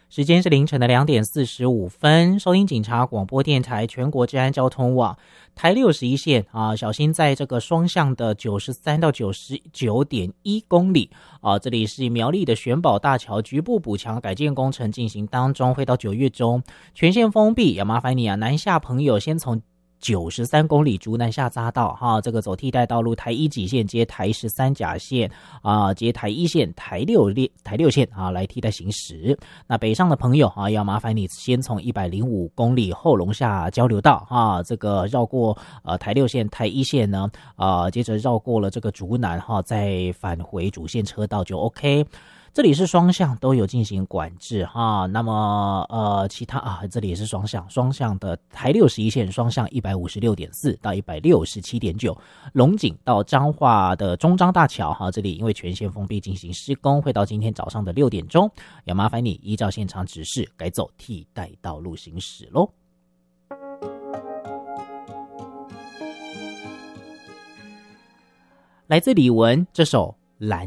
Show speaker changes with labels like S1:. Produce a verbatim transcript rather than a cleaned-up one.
S1: 时间是凌晨的两点四十五分，收听警察广播电台全国治安交通网台六十一线啊，小心在这个双向的九十三到九十九点一公里啊，这里是苗栗的玄宝大桥局部补强改建工程进行当中，会到九月中全线封闭，也麻烦你啊，南下朋友先从九十三公里竹南下匝道哈，这个走替代道路台一几线接台十三甲线啊，接台一线台六列台六线啊来替代行驶。那北上的朋友啊，要麻烦你先从一百零五公里后龙下交流道啊，这个绕过呃台六线台一线呢啊，接着绕过了这个竹南哈，再返回主线车道就 OK。这里是双向都有进行管制哈，那么呃其他啊这里也是双向，双向的台六十一线双向一百五十六点四到一百六十七点九，龙井到彰化的中彰大桥哈，这里因为全线封闭进行施工，会到今天早上的六点钟，也麻烦你依照现场指示改走替代道路行驶咯。来自李玟这首蓝